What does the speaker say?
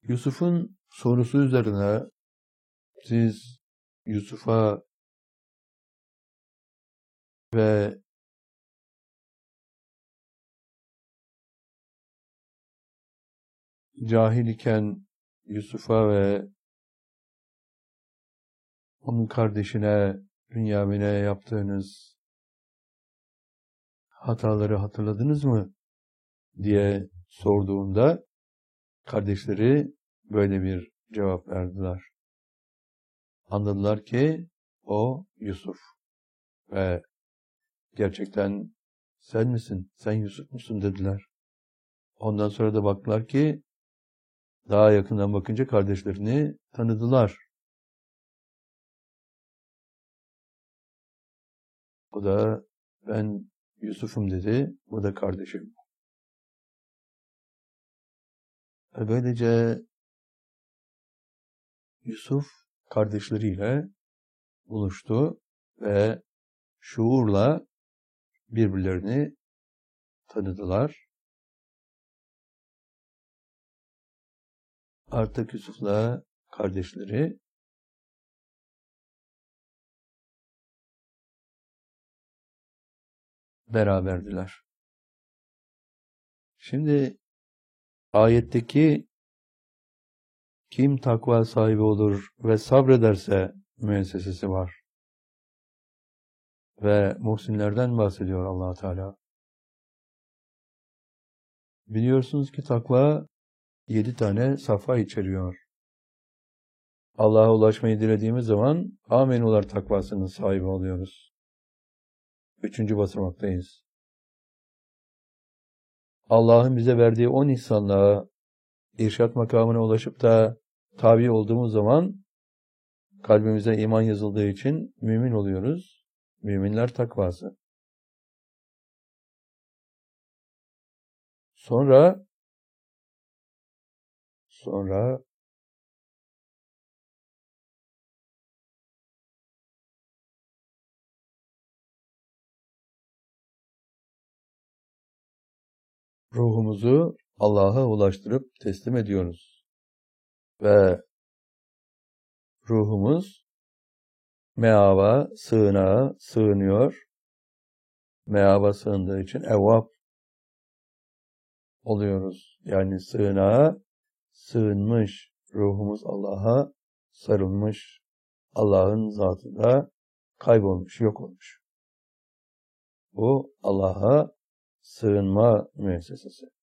Yusuf'un sorusu üzerine siz Yusuf'a ve cahil iken Yusuf'a ve onun kardeşine, Bünyamin'e yaptığınız hataları hatırladınız mı diye sorduğunda kardeşleri böyle bir cevap verdiler. Anladılar ki o Yusuf ve gerçekten sen misin, sen Yusuf musun dediler. Ondan sonra da baktılar ki daha yakından bakınca kardeşlerini tanıdılar. O da ben Yusuf'um dedi, bu da kardeşim. Böylece Yusuf kardeşleriyle buluştu ve şuurla birbirlerini tanıdılar. Artık Yusuf'la kardeşleri beraberdiler. Şimdi ayetteki kim takva sahibi olur ve sabrederse müessesesi var. Ve muhsinlerden bahsediyor Allah Teala. Biliyorsunuz ki takva 7 tane safa içeriyor. Allah'a ulaşmayı dilediğimiz zaman amenular takvasının sahibi oluyoruz. 3. basamaktayız. Allah'ın bize verdiği 10 ihsanla irşat makamına ulaşıp da tabi olduğumuz zaman kalbimize iman yazıldığı için mümin oluyoruz. Müminler takvası. Sonra ruhumuzu Allah'a ulaştırıp teslim ediyoruz. Ve ruhumuz meava, sığınağa sığınıyor. Meava sığındığı için evvab oluyoruz. Yani sığınağa sığınmış. Ruhumuz Allah'a sarılmış. Allah'ın zatında kaybolmuş, yok olmuş. Bu Allah'a sığınma müessesesi.